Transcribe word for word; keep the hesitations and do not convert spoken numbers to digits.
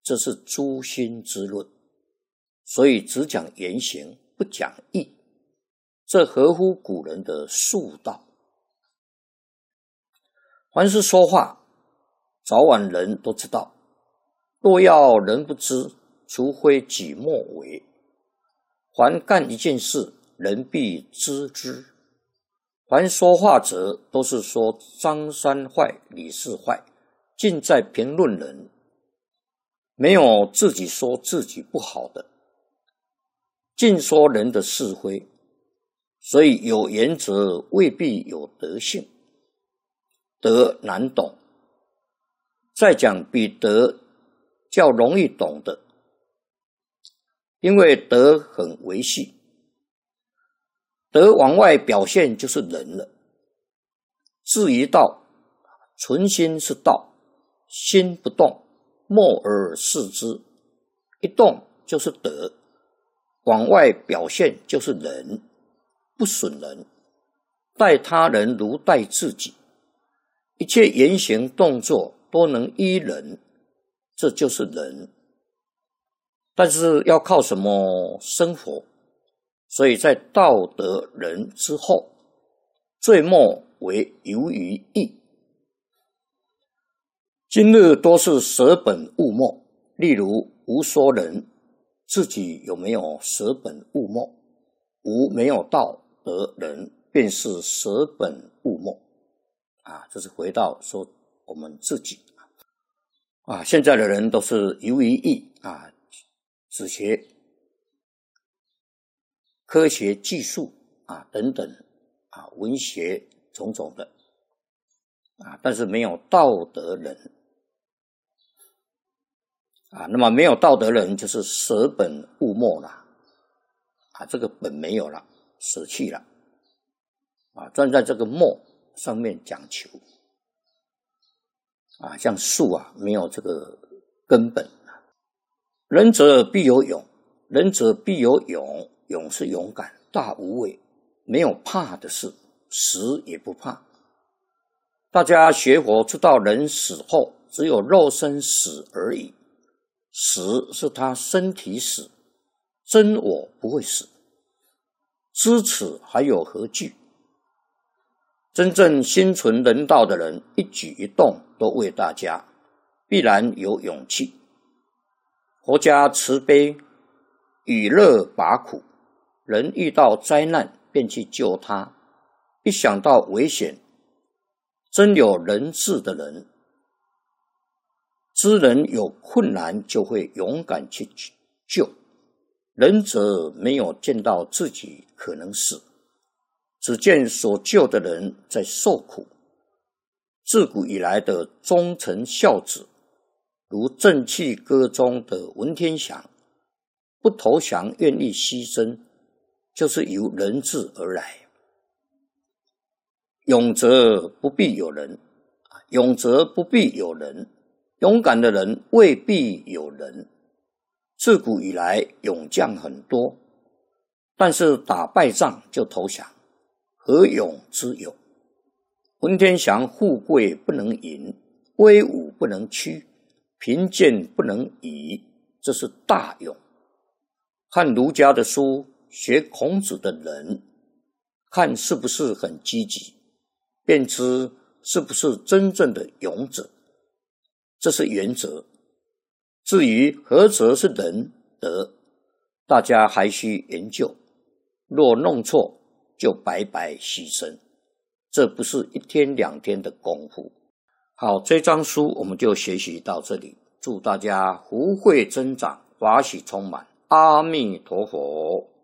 这是诛心之论，所以只讲言行，不讲义，这合乎古人的术道。凡是说话，早晚人都知道，若要人不知，除非己莫为。凡干一件事，人必知之。凡说话者，都是说张三坏，李四坏，尽在评论人，没有自己说自己不好的，尽说人的是非。所以有言者未必有德性，德难懂。再讲比德较容易懂的，因为德很维系，德往外表现就是人了。至于道，存心是道，心不动，默而视之，一动就是德，往外表现就是人，不损人，待他人如待自己，一切言行动作都能依人，这就是人。但是要靠什么生活？所以在道德人之后，最末为游于义。今日多是舍本误末，例如无说人，自己有没有舍本误末？无没有道德人，便是舍本误末啊！这是回到说我们自己啊，现在的人都是游于义啊，只学科学技术啊等等啊，文学种种的啊，但是没有道德人啊。那么没有道德人就是舍本误末了啊，这个本没有了，舍弃了啊，站在这个末上面讲求啊，像树啊，没有这个根本。仁者必有勇，仁者必有勇，勇是勇敢，大无畏，没有怕的事，死也不怕。大家学佛知道，人死后只有肉身死而已，死是他身体死，真我不会死，知此还有何惧？真正心存人道的人，一举一动都为大家，必然有勇气。佛家慈悲，与乐拔苦，人遇到灾难便去救他，一想到危险，真有仁智的人，知人有困难就会勇敢去救。仁者没有见到自己可能死，只见所救的人在受苦。自古以来的忠臣孝子，如正气歌中的文天祥，不投降愿意牺牲，就是由仁智而来。勇则不必有人，勇则不必有人，勇敢的人未必有人。自古以来勇将很多，但是打败仗就投降，何勇之有？文天祥富贵不能淫，威武不能屈，贫贱不能移，这是大勇。看儒家的书，学孔子的人，看是不是很积极，便知是不是真正的勇者，这是原则。至于何则是仁德，大家还需研究，若弄错就白白牺牲，这不是一天两天的功夫。好，这章书我们就学习到这里，祝大家福慧增长，法喜充满，阿弥陀佛。